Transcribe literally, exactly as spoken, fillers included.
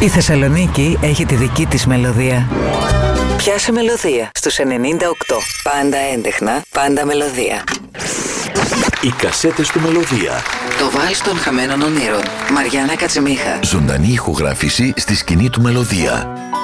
Η Θεσσαλονίκη έχει τη δική της μελωδία. Πιάσε μελωδία στους ενενήντα οκτώ. Πάντα έντεχνα, πάντα μελωδία. Οι κασέτες του Μελωδία. Το βάλς των χαμένων ονείρων. Μαριάννα Κατσιμίχα. Ζωντανή ηχογράφηση στη σκηνή του Μελωδία.